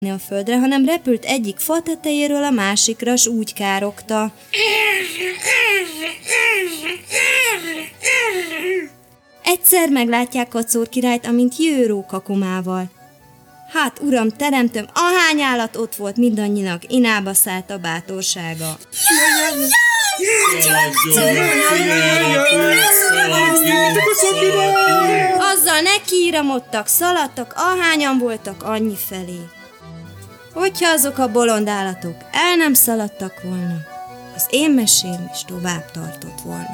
a földre, hanem repült egyik fa tetejéről a másikra, s úgy károgta. Egyszer meglátják Kacór királyt, amint jő rókakomával. Hát, uram, teremtöm, ahány állat ott volt, mindannyinak inába szállt a bátorsága. Azzal nekiíramodtak, szaladtak, ahányan voltak, annyi felé. Hogyha azok a bolond állatok el nem szaladtak volna, az én mesém is tovább tartott volna.